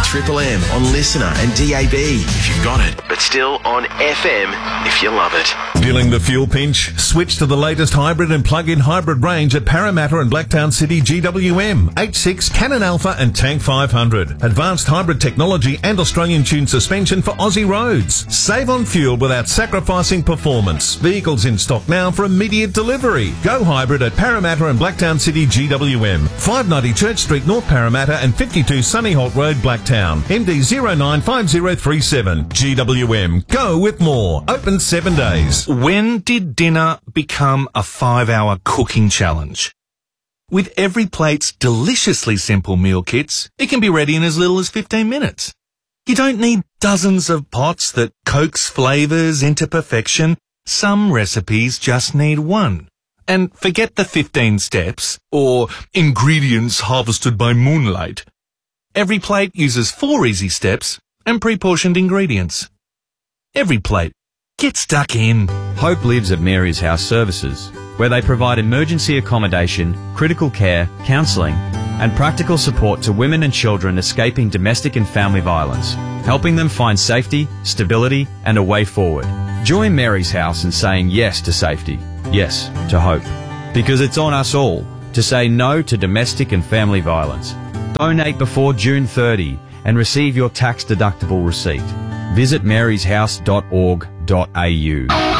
Triple M on Listener and DAB if you've got it, but still on FM if you love it. Feeling the fuel pinch? Switch to the latest hybrid and plug-in hybrid range at Parramatta and Blacktown City GWM, H6, Canon Alpha and Tank 500. Advanced hybrid technology and Australian-tuned suspension for Aussie roads. Save on fuel without sacrificing performance. Vehicles in stock now for immediate delivery. Go hybrid at Parramatta and Blacktown City GWM, 590 Church Street, North Parramatta and 52 Sunny Holt Road, Blacktown. MD 095037. GWM. Go with more. Open 7 days. When did dinner become a 5-hour cooking challenge? With Every Plate's deliciously simple meal kits, it can be ready in as little as 15 minutes. You don't need dozens of pots that coax flavours into perfection. Some recipes just need one. And forget the 15 steps or ingredients harvested by moonlight. Every Plate uses 4 easy steps and pre-portioned ingredients. Every Plate. Get stuck in. Hope lives at Mary's House Services, where they provide emergency accommodation, critical care, counselling, and practical support to women and children escaping domestic and family violence, helping them find safety, stability, and a way forward. Join Mary's House in saying yes to safety, yes to hope, because it's on us all to say no to domestic and family violence. Donate before June 30 and receive your tax-deductible receipt. Visit maryshouse.org.au.